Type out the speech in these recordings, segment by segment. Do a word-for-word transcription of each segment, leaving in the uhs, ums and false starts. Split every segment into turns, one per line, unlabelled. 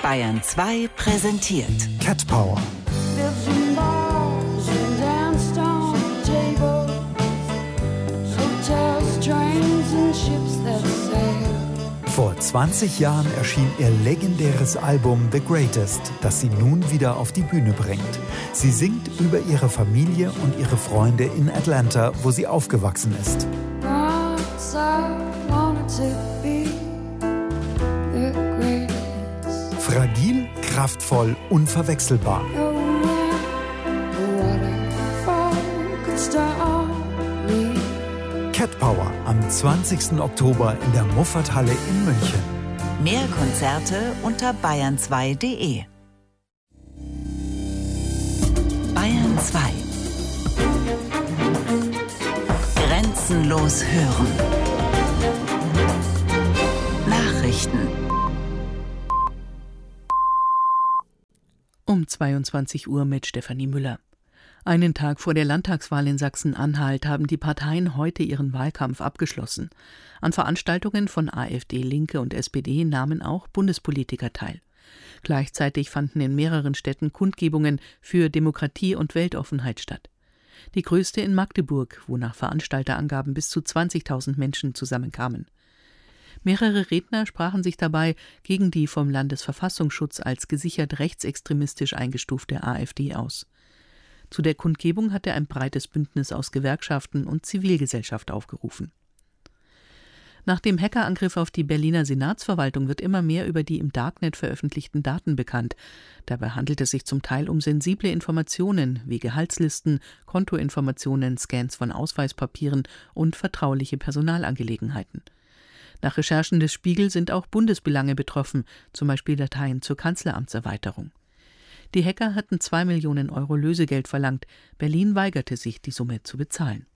Bayern zwei präsentiert
Cat Power. Vor zwanzig Jahren erschien ihr legendäres Album The Greatest, das sie nun wieder auf die Bühne bringt. Sie singt über ihre Familie und ihre Freunde in Atlanta, wo sie aufgewachsen ist. Fragil, kraftvoll, unverwechselbar. Cat Power am zwanzigsten Oktober in der Muffathalle in München.
Mehr Konzerte unter bayern zwei punkt de. Bayern zwei. Grenzenlos hören. Nachrichten.
Um zweiundzwanzig Uhr mit Stefanie Müller. Einen Tag vor der Landtagswahl in Sachsen-Anhalt haben die Parteien heute ihren Wahlkampf abgeschlossen. An Veranstaltungen von AfD, Linke und S P D nahmen auch Bundespolitiker teil. Gleichzeitig fanden in mehreren Städten Kundgebungen für Demokratie und Weltoffenheit statt. Die größte in Magdeburg, wo nach Veranstalterangaben bis zu zwanzigtausend Menschen zusammenkamen. Mehrere Redner sprachen sich dabei gegen die vom Landesverfassungsschutz als gesichert rechtsextremistisch eingestufte AfD aus. Zu der Kundgebung hatte ein breites Bündnis aus Gewerkschaften und Zivilgesellschaft aufgerufen. Nach dem Hackerangriff auf die Berliner Senatsverwaltung wird immer mehr über die im Darknet veröffentlichten Daten bekannt. Dabei handelt es sich zum Teil um sensible Informationen wie Gehaltslisten, Kontoinformationen, Scans von Ausweispapieren und vertrauliche Personalangelegenheiten. Nach Recherchen des Spiegel sind auch Bundesbelange betroffen, zum Beispiel Dateien zur Kanzleramtserweiterung. Die Hacker hatten zwei Millionen Euro Lösegeld verlangt. Berlin weigerte sich, die Summe zu bezahlen.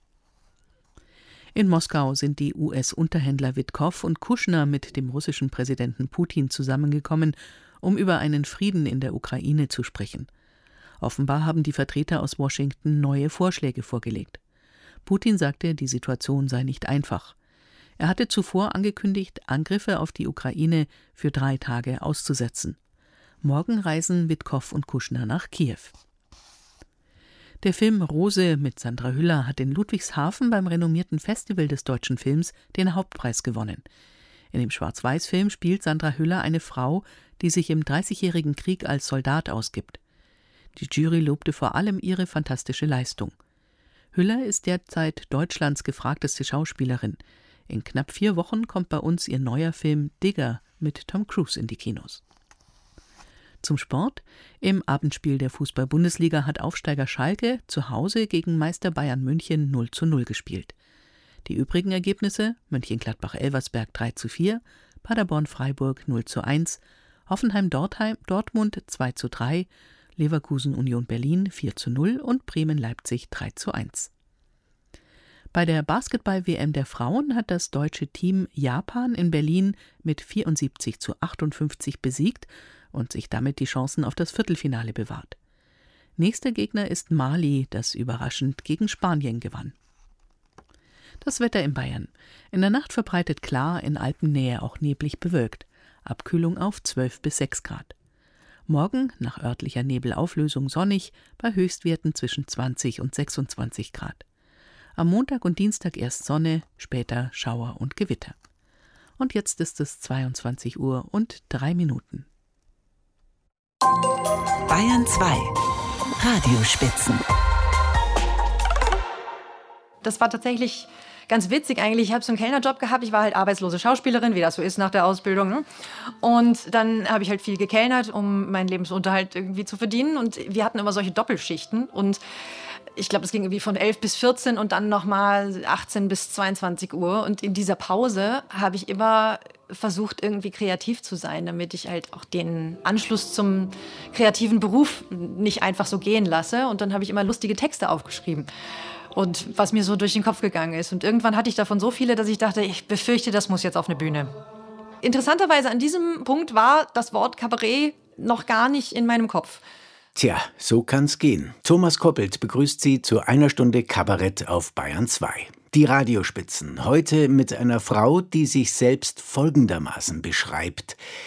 In Moskau sind die U S-Unterhändler Witkow und Kushner mit dem russischen Präsidenten Putin zusammengekommen, um über einen Frieden in der Ukraine zu sprechen. Offenbar haben die Vertreter aus Washington neue Vorschläge vorgelegt. Putin sagte, die Situation sei nicht einfach. Er hatte zuvor angekündigt, Angriffe auf die Ukraine für drei Tage auszusetzen. Morgen reisen Witkow und Kushner nach Kiew. Der Film Rose mit Sandra Hüller hat in Ludwigshafen beim renommierten Festival des deutschen Films den Hauptpreis gewonnen. In dem Schwarz-Weiß-Film spielt Sandra Hüller eine Frau, die sich im Dreißigjährigen Krieg als Soldat ausgibt. Die Jury lobte vor allem ihre fantastische Leistung. Hüller ist derzeit Deutschlands gefragteste Schauspielerin. In knapp vier Wochen kommt bei uns ihr neuer Film Digger mit Tom Cruise in die Kinos. Zum Sport. Im Abendspiel der Fußball-Bundesliga hat Aufsteiger Schalke zu Hause gegen Meister Bayern München null zu null gespielt. Die übrigen Ergebnisse: Mönchengladbach-Elversberg drei zu vier, Paderborn-Freiburg null zu eins, Hoffenheim-Dortmund zwei zu drei, Leverkusen-Union Berlin vier zu null und Bremen-Leipzig drei zu eins. Bei der Basketball-W M der Frauen hat das deutsche Team Japan in Berlin mit vierundsiebzig zu achtundfünfzig besiegt und sich damit die Chancen auf das Viertelfinale bewahrt. Nächster Gegner ist Mali, das überraschend gegen Spanien gewann. Das Wetter in Bayern. In der Nacht verbreitet klar, in Alpennähe auch neblig bewölkt. Abkühlung auf zwölf bis sechs Grad. Morgen nach örtlicher Nebelauflösung sonnig, bei Höchstwerten zwischen zwanzig und sechsundzwanzig Grad. Am Montag und Dienstag erst Sonne, später Schauer und Gewitter. Und jetzt ist es zweiundzwanzig Uhr und drei Minuten.
Bayern zwei. Radiospitzen.
Das war tatsächlich ganz witzig eigentlich. Ich habe so einen Kellnerjob gehabt. Ich war halt arbeitslose Schauspielerin, wie das so ist nach der Ausbildung. Ne? Und dann habe ich halt viel gekellnert, um meinen Lebensunterhalt irgendwie zu verdienen. Und wir hatten immer solche Doppelschichten. Und ich glaube, das ging irgendwie von elf bis vierzehn und dann nochmal achtzehn bis zweiundzwanzig Uhr. Und in dieser Pause habe ich immer versucht, irgendwie kreativ zu sein, damit ich halt auch den Anschluss zum kreativen Beruf nicht einfach so gehen lasse. Und dann habe ich immer lustige Texte aufgeschrieben. Und was mir so durch den Kopf gegangen ist. Und irgendwann hatte ich davon so viele, dass ich dachte, ich befürchte, das muss jetzt auf eine Bühne. Interessanterweise an diesem Punkt war das Wort Kabarett noch gar nicht in meinem Kopf.
Tja, so kann's gehen. Thomas Koppelt begrüßt Sie zu einer Stunde Kabarett auf Bayern zwei. Die Radiospitzen. Heute mit einer Frau, die sich selbst folgendermaßen beschreibt.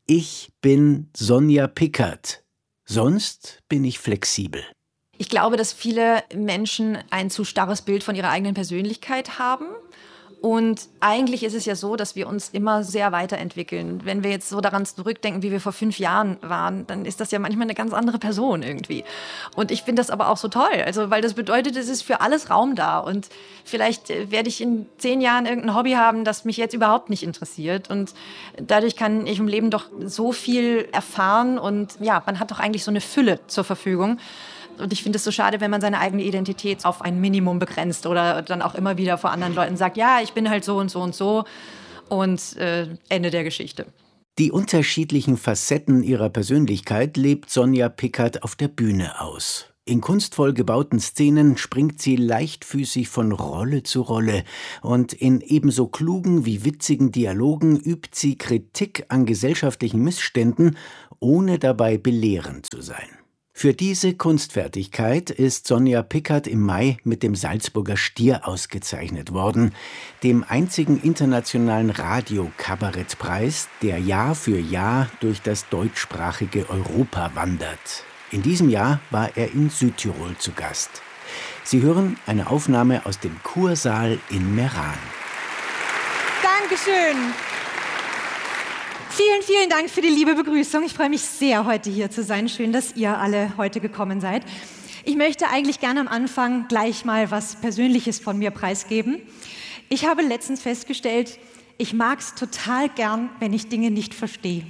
Ich bin Sonja Pickert. Sonst bin ich flexibel.
Ich glaube, dass viele Menschen ein zu starres Bild von ihrer eigenen Persönlichkeit haben. Und eigentlich ist es ja so, dass wir uns immer sehr weiterentwickeln. Wenn wir jetzt so daran zurückdenken, wie wir vor fünf Jahren waren, dann ist das ja manchmal eine ganz andere Person irgendwie. Und ich finde das aber auch so toll, also weil das bedeutet, es ist für alles Raum da. Und vielleicht werde ich in zehn Jahren irgendein Hobby haben, das mich jetzt überhaupt nicht interessiert. Und dadurch kann ich im Leben doch so viel erfahren. Und ja, man hat doch eigentlich so eine Fülle zur Verfügung. Und ich finde es so schade, wenn man seine eigene Identität auf ein Minimum begrenzt oder dann auch immer wieder vor anderen Leuten sagt, ja, ich bin halt so und so und so und äh, Ende der Geschichte.
Die unterschiedlichen Facetten ihrer Persönlichkeit lebt Sonja Pickert auf der Bühne aus. In kunstvoll gebauten Szenen springt sie leichtfüßig von Rolle zu Rolle und in ebenso klugen wie witzigen Dialogen übt sie Kritik an gesellschaftlichen Missständen, ohne dabei belehrend zu sein. Für diese Kunstfertigkeit ist Sonja Pickert im Mai mit dem Salzburger Stier ausgezeichnet worden, dem einzigen internationalen Radio-Kabarettpreis, der Jahr für Jahr durch das deutschsprachige Europa wandert. In diesem Jahr war er in Südtirol zu Gast. Sie hören eine Aufnahme aus dem Kursaal in Meran.
Dankeschön. Vielen, vielen Dank für die liebe Begrüßung. Ich freue mich sehr, heute hier zu sein. Schön, dass ihr alle heute gekommen seid. Ich möchte eigentlich gerne am Anfang gleich mal was Persönliches von mir preisgeben. Ich habe letztens festgestellt, ich mag es total gern, wenn ich Dinge nicht verstehe.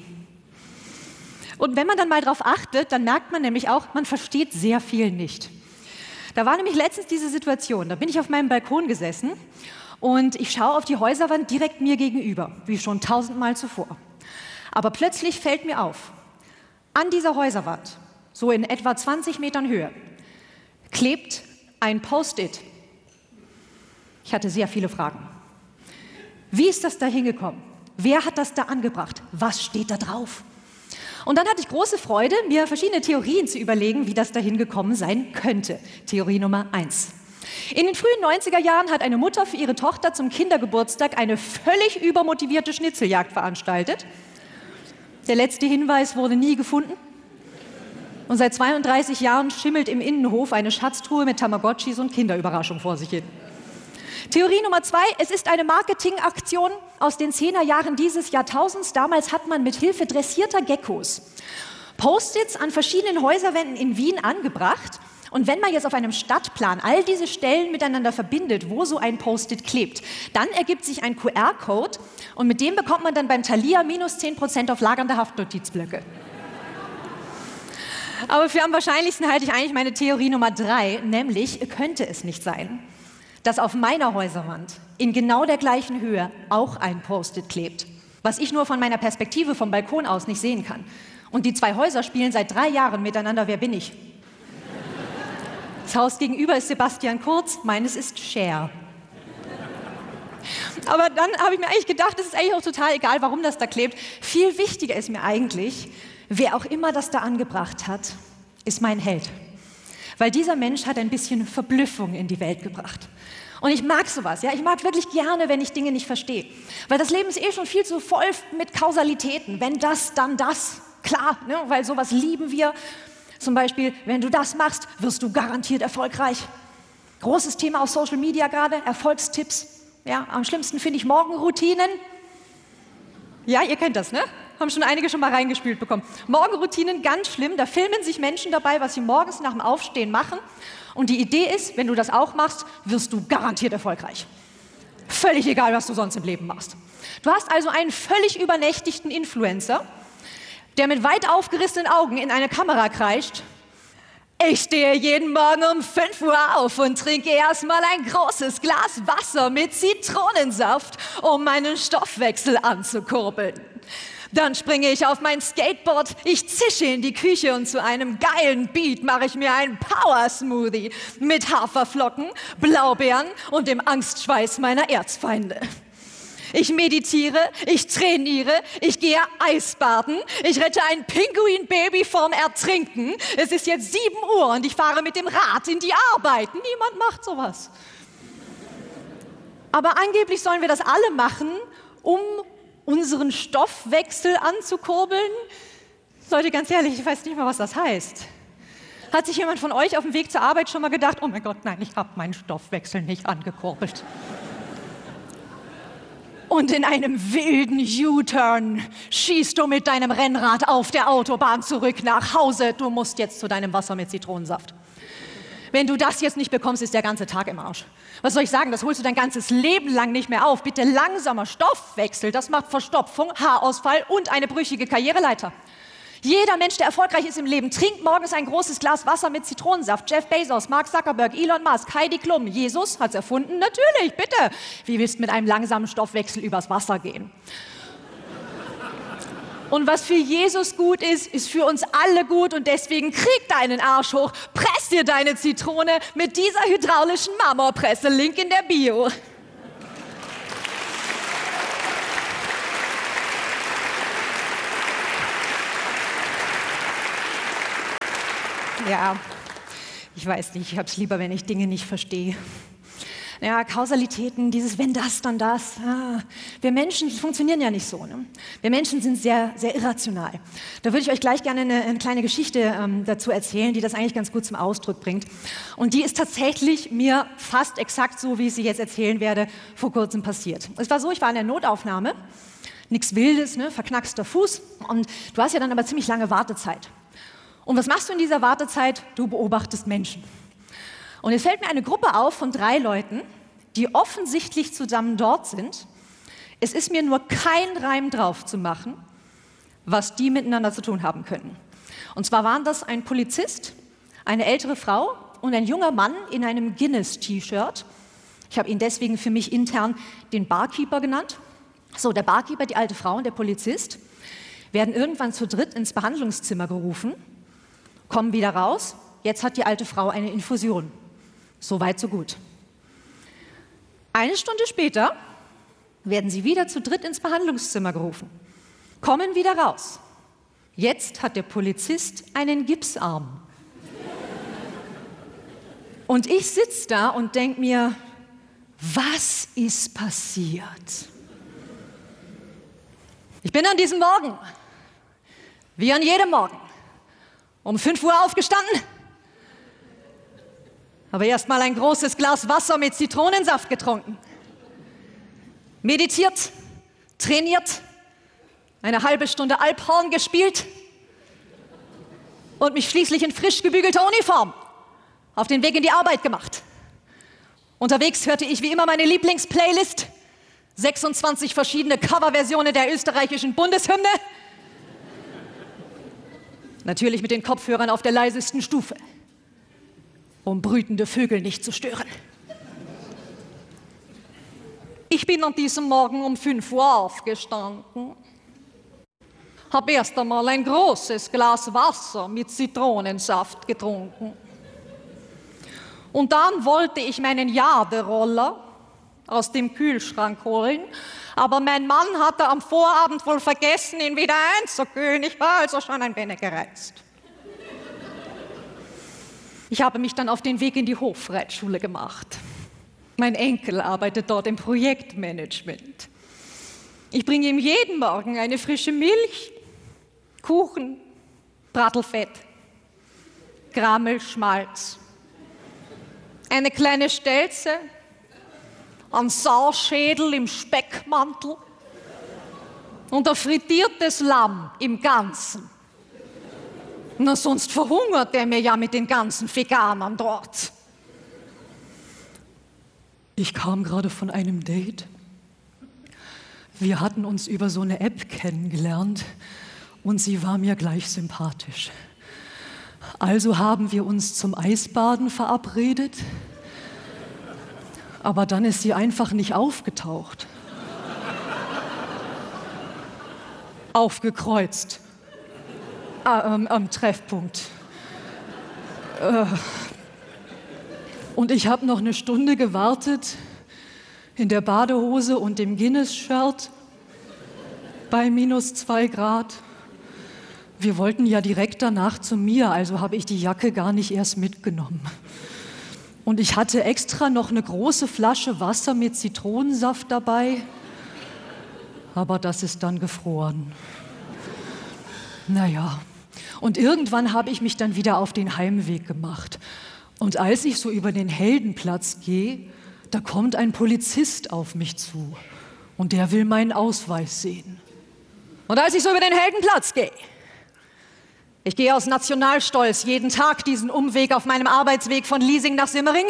Und wenn man dann mal drauf achtet, dann merkt man nämlich auch, man versteht sehr viel nicht. Da war nämlich letztens diese Situation, da bin ich auf meinem Balkon gesessen und ich schaue auf die Häuserwand direkt mir gegenüber, wie schon tausendmal zuvor. Aber plötzlich fällt mir auf, an dieser Häuserwand, so in etwa zwanzig Metern Höhe, klebt ein Post-it. Ich hatte sehr viele Fragen. Wie ist das da hingekommen? Wer hat das da angebracht? Was steht da drauf? Und dann hatte ich große Freude, mir verschiedene Theorien zu überlegen, wie das da hingekommen sein könnte. Theorie Nummer eins. In den frühen neunziger Jahren hat eine Mutter für ihre Tochter zum Kindergeburtstag eine völlig übermotivierte Schnitzeljagd veranstaltet. Der letzte Hinweis wurde nie gefunden. Und seit zweiunddreißig Jahren schimmelt im Innenhof eine Schatztruhe mit Tamagotchis und Kinderüberraschung vor sich hin. Theorie Nummer zwei, es ist eine Marketingaktion aus den Zehnerjahren dieses Jahrtausends. Damals hat man mit Hilfe dressierter Geckos Post-its an verschiedenen Häuserwänden in Wien angebracht. Und wenn man jetzt auf einem Stadtplan all diese Stellen miteinander verbindet, wo so ein Post-it klebt, dann ergibt sich ein Q R-Code und mit dem bekommt man dann beim Thalia minus zehn Prozent auf lagernde Haftnotizblöcke. Aber für am wahrscheinlichsten halte ich eigentlich meine Theorie Nummer drei, nämlich könnte es nicht sein, dass auf meiner Häuserwand in genau der gleichen Höhe auch ein Post-it klebt, was ich nur von meiner Perspektive vom Balkon aus nicht sehen kann. Und die zwei Häuser spielen seit drei Jahren miteinander Wer bin ich? Das Haus gegenüber ist Sebastian Kurz, meines ist Cher. Aber dann habe ich mir eigentlich gedacht, es ist eigentlich auch total egal, warum das da klebt. Viel wichtiger ist mir eigentlich, wer auch immer das da angebracht hat, ist mein Held. Weil dieser Mensch hat ein bisschen Verblüffung in die Welt gebracht. Und ich mag sowas, ja, ich mag wirklich gerne, wenn ich Dinge nicht verstehe. Weil das Leben ist eh schon viel zu voll mit Kausalitäten. Wenn das, dann das. Klar, ne? Weil sowas lieben wir. Zum Beispiel, wenn du das machst, wirst du garantiert erfolgreich. Großes Thema auf Social Media gerade, Erfolgstipps. Ja, am schlimmsten finde ich Morgenroutinen. Ja, ihr kennt das, ne? Haben schon einige schon mal reingespült bekommen. Morgenroutinen, ganz schlimm. Da filmen sich Menschen dabei, was sie morgens nach dem Aufstehen machen. Und die Idee ist, wenn du das auch machst, wirst du garantiert erfolgreich. Völlig egal, was du sonst im Leben machst. Du hast also einen völlig übernächtigten Influencer, der mit weit aufgerissenen Augen in eine Kamera kreischt. Ich stehe jeden Morgen um fünf Uhr auf und trinke erstmal ein großes Glas Wasser mit Zitronensaft, um meinen Stoffwechsel anzukurbeln. Dann springe ich auf mein Skateboard, ich zische in die Küche und zu einem geilen Beat mache ich mir einen Power-Smoothie mit Haferflocken, Blaubeeren und dem Angstschweiß meiner Erzfeinde. Ich meditiere, ich trainiere, ich gehe Eisbaden, ich rette ein Pinguinbaby vorm Ertrinken. Es ist jetzt sieben Uhr und ich fahre mit dem Rad in die Arbeit. Niemand macht sowas. Aber angeblich sollen wir das alle machen, um unseren Stoffwechsel anzukurbeln? Leute, ganz ehrlich, ich weiß nicht mal, was das heißt. Hat sich jemand von euch auf dem Weg zur Arbeit schon mal gedacht, oh mein Gott, nein, ich habe meinen Stoffwechsel nicht angekurbelt? Und in einem wilden U-Turn schießt du mit deinem Rennrad auf der Autobahn zurück nach Hause. Du musst jetzt zu deinem Wasser mit Zitronensaft. Wenn du das jetzt nicht bekommst, ist der ganze Tag im Arsch. Was soll ich sagen, das holst du dein ganzes Leben lang nicht mehr auf. Bitte langsamer Stoffwechsel, das macht Verstopfung, Haarausfall und eine brüchige Karriereleiter. Jeder Mensch, der erfolgreich ist im Leben, trinkt morgens ein großes Glas Wasser mit Zitronensaft. Jeff Bezos, Mark Zuckerberg, Elon Musk, Heidi Klum, Jesus hat's erfunden? Natürlich, bitte. Wie willst du mit einem langsamen Stoffwechsel übers Wasser gehen? Und was für Jesus gut ist, ist für uns alle gut und deswegen krieg deinen Arsch hoch, press dir deine Zitrone mit dieser hydraulischen Marmorpresse, Link in der Bio. Ja, ich weiß nicht, ich hab's lieber, wenn ich Dinge nicht verstehe. Ja, Kausalitäten, dieses wenn das, dann das. Ah, wir Menschen funktionieren ja nicht so. Ne? Wir Menschen sind sehr, sehr irrational. Da würde ich euch gleich gerne eine, eine kleine Geschichte ähm, dazu erzählen, die das eigentlich ganz gut zum Ausdruck bringt. Und die ist tatsächlich mir fast exakt so, wie ich sie jetzt erzählen werde, vor kurzem passiert. Es war so, ich war in der Notaufnahme, nichts Wildes, ne? Verknackster Fuß. Und du hast ja dann aber ziemlich lange Wartezeit. Und was machst du in dieser Wartezeit? Du beobachtest Menschen. Und es fällt mir eine Gruppe auf von drei Leuten, die offensichtlich zusammen dort sind. Es ist mir nur kein Reim drauf zu machen, was die miteinander zu tun haben könnten. Und zwar waren das ein Polizist, eine ältere Frau und ein junger Mann in einem Guinness-T-Shirt. Ich habe ihn deswegen für mich intern den Barkeeper genannt. So, der Barkeeper, die alte Frau und der Polizist werden irgendwann zu dritt ins Behandlungszimmer gerufen, kommen wieder raus. Jetzt hat die alte Frau eine Infusion. So weit, so gut. Eine Stunde später werden sie wieder zu dritt ins Behandlungszimmer gerufen, kommen wieder raus. Jetzt hat der Polizist einen Gipsarm. Und ich sitze da und denke mir, was ist passiert? Ich bin an diesem Morgen, wie an jedem Morgen, um fünf Uhr aufgestanden, habe erst mal ein großes Glas Wasser mit Zitronensaft getrunken, meditiert, trainiert, eine halbe Stunde Alphorn gespielt und mich schließlich in frisch gebügelter Uniform auf den Weg in die Arbeit gemacht. Unterwegs hörte ich wie immer meine Lieblingsplaylist, sechsundzwanzig verschiedene Coverversionen der österreichischen Bundeshymne, natürlich mit den Kopfhörern auf der leisesten Stufe, um brütende Vögel nicht zu stören. Ich bin an diesem Morgen um fünf Uhr aufgestanden, habe erst einmal ein großes Glas Wasser mit Zitronensaft getrunken. Und dann wollte ich meinen Jaderoller aus dem Kühlschrank holen, aber mein Mann hatte am Vorabend wohl vergessen, ihn wieder einzukühlen. Ich war also schon ein wenig gereizt. Ich habe mich dann auf den Weg in die Hofreitschule gemacht. Mein Enkel arbeitet dort im Projektmanagement. Ich bringe ihm jeden Morgen eine frische Milch, Kuchen, Bratelfett, Grammelschmalz, eine kleine Stelze, ein Sauschädel im Speckmantel und ein frittiertes Lamm im Ganzen. Na, sonst verhungert der mir ja mit den ganzen Veganern dort. Ich kam gerade von einem Date. Wir hatten uns über so eine App kennengelernt und sie war mir gleich sympathisch. Also haben wir uns zum Eisbaden verabredet, aber dann ist sie einfach nicht aufgetaucht. Aufgekreuzt. Ah, ähm, am Treffpunkt. Äh. Und ich habe noch eine Stunde gewartet in der Badehose und dem Guinness-Shirt bei minus zwei Grad. Wir wollten ja direkt danach zu mir, also habe ich die Jacke gar nicht erst mitgenommen. Und ich hatte extra noch eine große Flasche Wasser mit Zitronensaft dabei. aber das ist dann gefroren. Naja, und irgendwann habe ich mich dann wieder auf den Heimweg gemacht. Und als ich so über den Heldenplatz gehe, da kommt ein Polizist auf mich zu und der will meinen Ausweis sehen. Und als ich so über den Heldenplatz gehe, ich gehe aus Nationalstolz jeden Tag diesen Umweg auf meinem Arbeitsweg von Liesing nach Simmering,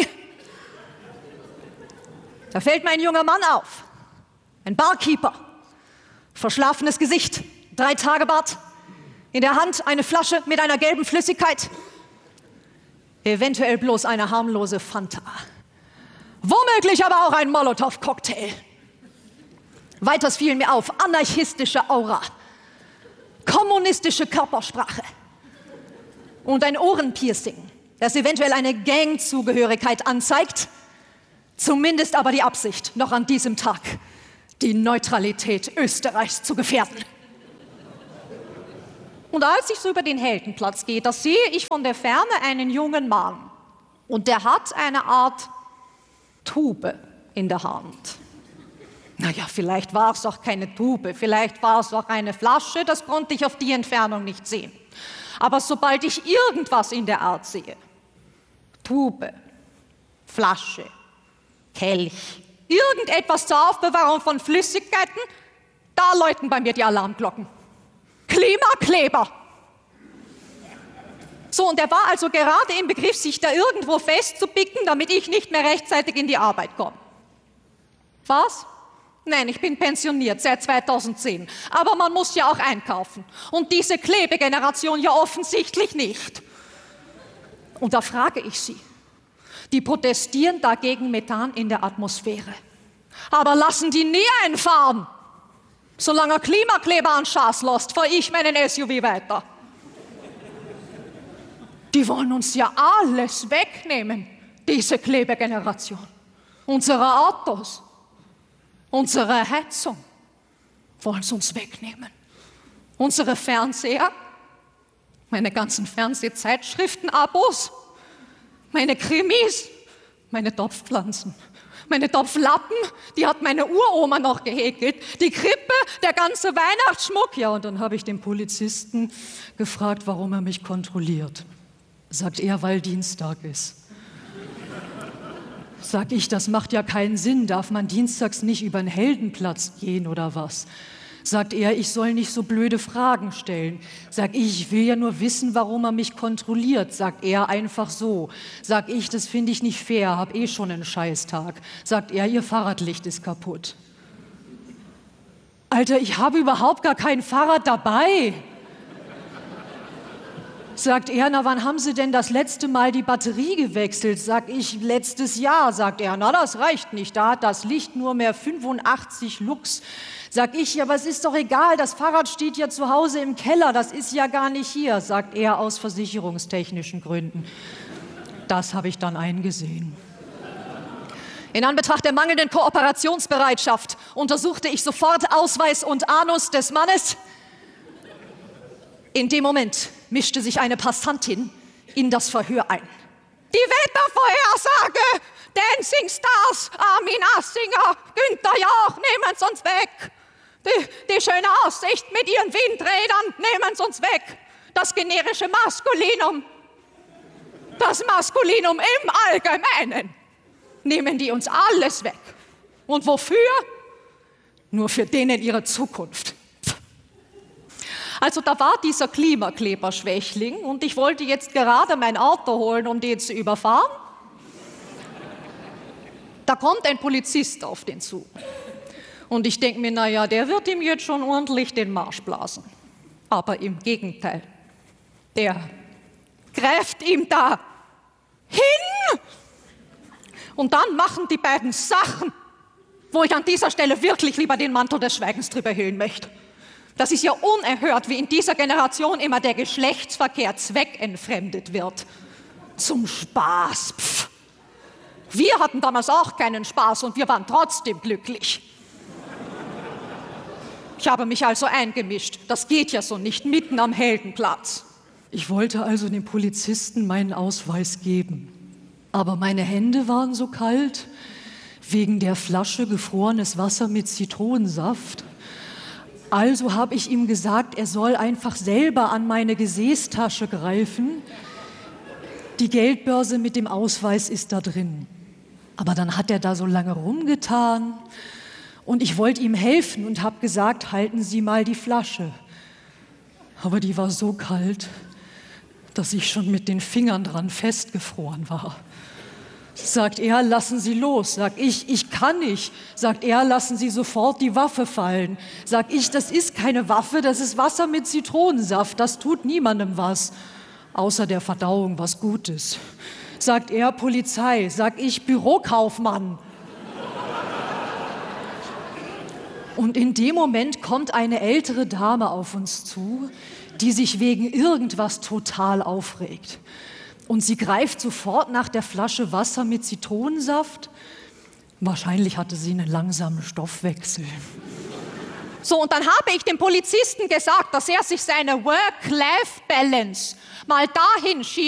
da fällt mir ein junger Mann auf, ein Barkeeper, verschlafenes Gesicht, drei Tage Bart, in der Hand eine Flasche mit einer gelben Flüssigkeit, eventuell bloß eine harmlose Fanta. Womöglich aber auch ein Molotow-Cocktail. Weiters fiel mir auf, anarchistische Aura, kommunistische Körpersprache und ein Ohrenpiercing, das eventuell eine Gangzugehörigkeit anzeigt, zumindest aber die Absicht, noch an diesem Tag die Neutralität Österreichs zu gefährden. Und als ich so über den Heldenplatz gehe, da sehe ich von der Ferne einen jungen Mann. Und der hat eine Art Tube in der Hand. Naja, vielleicht war es auch keine Tube, vielleicht war es auch eine Flasche, das konnte ich auf die Entfernung nicht sehen. Aber sobald ich irgendwas in der Art sehe, Tube, Flasche, Kelch, irgendetwas zur Aufbewahrung von Flüssigkeiten, da läuten bei mir die Alarmglocken. Klimakleber. So, und er war also gerade im Begriff, sich da irgendwo festzupicken, damit ich nicht mehr rechtzeitig in die Arbeit komme. Was? Nein, ich bin pensioniert seit zweitausendzehn. Aber man muss ja auch einkaufen. Und diese Klebegeneration ja offensichtlich nicht. Und da frage ich Sie, die protestieren dagegen Methan in der Atmosphäre. Aber lassen die nie einfahren. Solange er Klimakleber an Schaß lässt, fahre ich meinen S U V weiter. Die wollen uns ja alles wegnehmen, diese Klebegeneration. Unsere Autos, unsere Heizung wollen sie uns wegnehmen. Unsere Fernseher, meine ganzen Fernsehzeitschriften-Abos, meine Krimis, meine Topfpflanzen, meine Topflappen, die hat meine Uroma noch gehäkelt, die Krippe, der ganze Weihnachtsschmuck. Ja, und dann habe ich den Polizisten gefragt, warum er mich kontrolliert. Sagt er, weil Dienstag ist. Sag ich, das macht ja keinen Sinn, darf man dienstags nicht über den Heldenplatz gehen oder was? Sagt er, ich soll nicht so blöde Fragen stellen. Sag ich, ich will ja nur wissen, warum er mich kontrolliert. Sagt er einfach so. Sag ich, das finde ich nicht fair, hab eh schon einen Scheißtag. Sagt er, ihr Fahrradlicht ist kaputt. Alter, ich habe überhaupt gar kein Fahrrad dabei. Sagt er, na, wann haben Sie denn das letzte Mal die Batterie gewechselt? Sag ich, letztes Jahr. Sagt er, na, das reicht nicht, da hat das Licht nur mehr fünfundachtzig Lux. Sag ich, ja, aber es ist doch egal, das Fahrrad steht ja zu Hause im Keller, das ist ja gar nicht hier, sagt er aus versicherungstechnischen Gründen. Das habe ich dann eingesehen. In Anbetracht der mangelnden Kooperationsbereitschaft untersuchte ich sofort Ausweis und Anus des Mannes. In dem Moment mischte sich eine Passantin in das Verhör ein. Die Wettervorhersage! Dancing Stars, Armin Assinger, Günther Jauch, nehmen Sie uns weg! Die, die schöne Aussicht mit ihren Windrädern, nehmen Sie uns weg! Das generische Maskulinum, das Maskulinum im Allgemeinen, nehmen die uns alles weg. Und wofür? Nur für denen ihre Zukunft. Also da war dieser Klimakleber-Schwächling und ich wollte jetzt gerade mein Auto holen, um den zu überfahren. Da kommt ein Polizist auf den zu. Und ich denke mir, naja, der wird ihm jetzt schon ordentlich den Marsch blasen. Aber im Gegenteil, der greift ihm da hin. Und dann machen die beiden Sachen, wo ich an dieser Stelle wirklich lieber den Mantel des Schweigens drüber hüllen möchte. Das ist ja unerhört, wie in dieser Generation immer der Geschlechtsverkehr zweckentfremdet wird. Zum Spaß. Pff. Wir hatten damals auch keinen Spaß und wir waren trotzdem glücklich. Ich habe mich also eingemischt. Das geht ja so nicht, mitten am Heldenplatz. Ich wollte also dem Polizisten meinen Ausweis geben. Aber meine Hände waren so kalt, wegen der Flasche gefrorenes Wasser mit Zitronensaft. Also habe ich ihm gesagt, er soll einfach selber an meine Gesäßtasche greifen. Die Geldbörse mit dem Ausweis ist da drin. Aber dann hat er da so lange rumgetan und ich wollte ihm helfen und habe gesagt, halten Sie mal die Flasche. Aber die war so kalt, dass ich schon mit den Fingern dran festgefroren war. Sagt er, lassen Sie los. Sag ich, ich kann nicht. Sagt er, lassen Sie sofort die Waffe fallen. Sag ich, das ist keine Waffe, das ist Wasser mit Zitronensaft. Das tut niemandem was, außer der Verdauung was Gutes. Sagt er, Polizei. Sag ich, Bürokaufmann. Und in dem Moment kommt eine ältere Dame auf uns zu, die sich wegen irgendwas total aufregt. Und sie greift sofort nach der Flasche Wasser mit Zitronensaft. Wahrscheinlich hatte sie einen langsamen Stoffwechsel.
So, und dann habe ich dem Polizisten gesagt, dass er sich seine Work-Life-Balance mal dahin schiebt,